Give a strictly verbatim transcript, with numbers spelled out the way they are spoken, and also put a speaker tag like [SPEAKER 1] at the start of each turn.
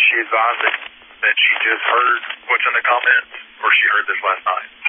[SPEAKER 1] she advised that, that she just heard what's in the comments, or she heard this last night?